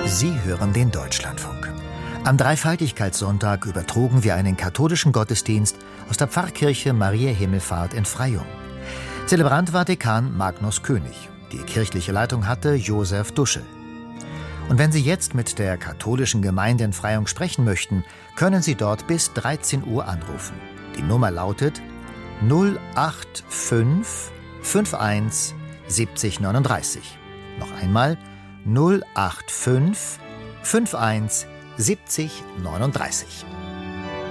Sie hören den Deutschlandfunk. Am Dreifaltigkeitssonntag übertrugen wir einen katholischen Gottesdienst aus der Pfarrkirche Mariä Himmelfahrt in Freyung. Zelebrant war Dekan Magnus König. Die kirchliche Leitung hatte Josef Duschel. Und wenn Sie jetzt mit der katholischen Gemeinde in Freyung sprechen möchten, können Sie dort bis 13 Uhr anrufen. Die Nummer lautet 085 51 70 39. Noch einmal 085 51 70 39.